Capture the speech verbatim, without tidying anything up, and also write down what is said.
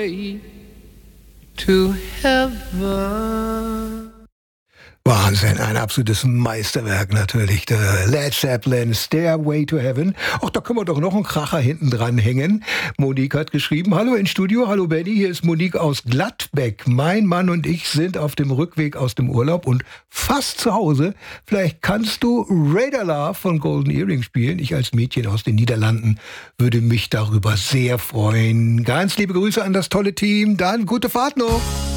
Stairway to Heaven. Wahnsinn, ein absolutes Meisterwerk natürlich, der Led Zeppelin, Stairway to Heaven. Ach, da können wir doch noch einen Kracher hinten dran hängen. Monique hat geschrieben, hallo ins Studio, hallo Benny, hier ist Monique aus Gladbeck. Mein Mann und ich sind auf dem Rückweg aus dem Urlaub und fast zu Hause. Vielleicht kannst du Radar Love von Golden Earring spielen. Ich als Mädchen aus den Niederlanden würde mich darüber sehr freuen. Ganz liebe Grüße an das tolle Team, dann gute Fahrt noch.